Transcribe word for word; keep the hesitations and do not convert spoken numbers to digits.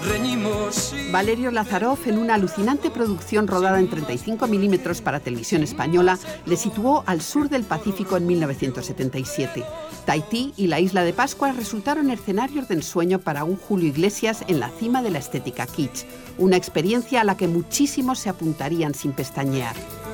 reñimos y... Valerio Lázarov, en una alucinante producción rodada en treinta y cinco milímetros para Televisión Española, le situó al sur del Pacífico en mil novecientos setenta y siete. Tahití y la isla de Pascua resultaron escenarios de ensueño para un Julio Iglesias en la cima de la estética kitsch, una experiencia a la que muchísimos se apuntarían sin pestañear.